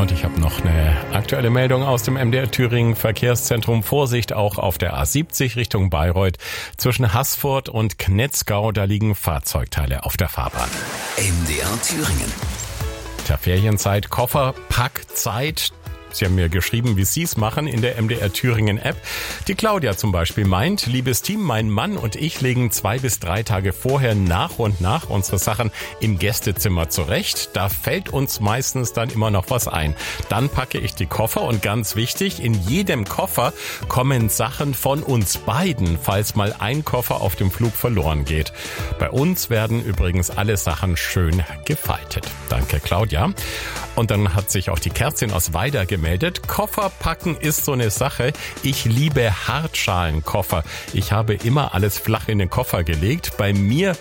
Und ich habe noch eine aktuelle Meldung aus dem MDR Thüringen Verkehrszentrum. Vorsicht auch auf der A70 Richtung Bayreuth. Zwischen Haßfurt und Knetzgau, da liegen Fahrzeugteile auf der Fahrbahn. MDR Thüringen. Der Ferienzeit, Kofferpackzeit. Sie haben mir geschrieben, wie Sie es machen in der MDR Thüringen App. Die Claudia zum Beispiel meint, liebes Team, mein Mann und ich legen 2 bis 3 Tage vorher nach und nach unsere Sachen im Gästezimmer zurecht. Da fällt uns meistens dann immer noch was ein. Dann packe ich die Koffer und ganz wichtig, in jedem Koffer kommen Sachen von uns beiden, falls mal ein Koffer auf dem Flug verloren geht. Bei uns werden übrigens alle Sachen schön gefaltet. Danke, Claudia. Und dann hat sich auch die Kerstin aus Weida gemeldet. Koffer packen ist so eine Sache. Ich liebe Hartschalenkoffer. Ich habe immer alles flach in den Koffer gelegt. Bei mir